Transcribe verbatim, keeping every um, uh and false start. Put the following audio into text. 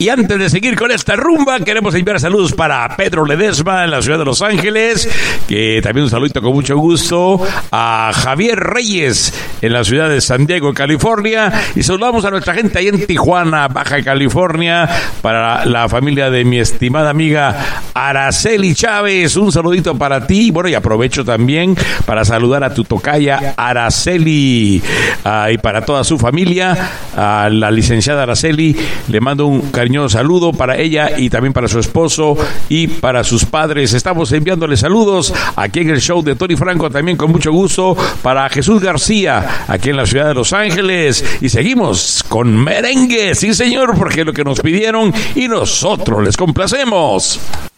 Y antes de seguir con esta rumba, queremos enviar saludos para Pedro Ledesma en la ciudad de Los Ángeles, que también un saludito con mucho gusto, a Javier Reyes en la ciudad de San Diego, California, y saludamos a nuestra gente ahí en Tijuana, Baja California, para la familia de mi estimada amiga Araceli Chávez, un saludito para ti. Bueno, y aprovecho también para saludar a tu tocaya Araceli, uh, y para toda su familia, a la licenciada Araceli, le mando un cariñoso saludo para ella y también para su esposo y para sus padres. Estamos enviándole saludos aquí en el show de Tony Franco, también con mucho gusto para Jesús García, aquí en la ciudad de Los Ángeles. Y seguimos con merengue, sí señor, porque es lo que nos pidieron y nosotros les complacemos.